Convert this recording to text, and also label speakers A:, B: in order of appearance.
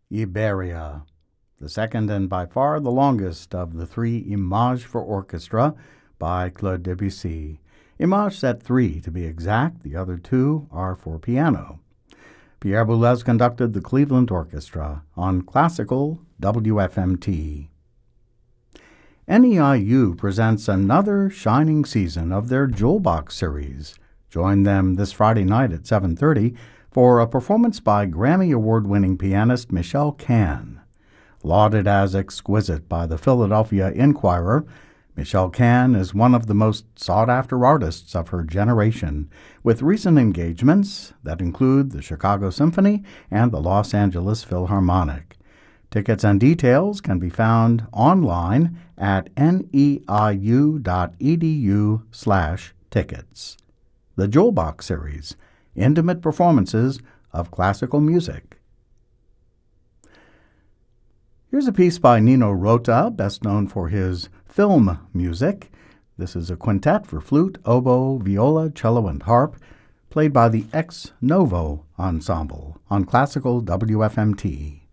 A: Iberia, the second and by far the longest of the three Images for Orchestra by Claude Debussy. Images set 3 to be exact, the other 2 are for piano. Pierre Boulez conducted the Cleveland Orchestra on classical WFMT. NEIU presents another shining season of their Jewel Box series. Join them this Friday night at 7:30 for a performance by Grammy Award-winning pianist Michelle Cann. Lauded as exquisite by the Philadelphia Inquirer, Michelle Cann is one of the most sought-after artists of her generation, with recent engagements that include the Chicago Symphony and the Los Angeles Philharmonic. Tickets and details can be found online at neiu.edu/tickets. The Jewel Box series, intimate performances of classical music. Here's a piece by Nino Rota, best known for his film music. This is a quintet for flute, oboe, viola, cello, and harp, played by the Ex Novo Ensemble on classical WFMT.